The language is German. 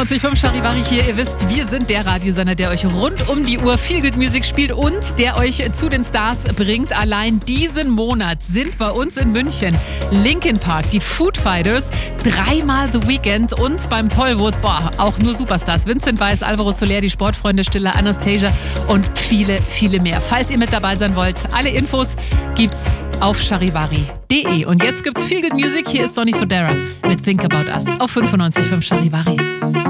95.5 Charivari hier. Ihr wisst, wir sind der Radiosender, der euch rund um die Uhr Feel Good Music spielt und der euch zu den Stars bringt. Allein diesen Monat sind bei uns in München Linkin Park, die Foo Fighters, dreimal The Weeknd und beim Tollwood, auch nur Superstars. Vincent Weiss, Alvaro Soler, die Sportfreunde Stille, Anastasia und viele, viele mehr. Falls ihr mit dabei sein wollt, alle Infos gibt's auf charivari.de. Und jetzt gibt's Feel Good Music. Hier ist Sonny Fodera mit Think About Us auf 95.5 Charivari.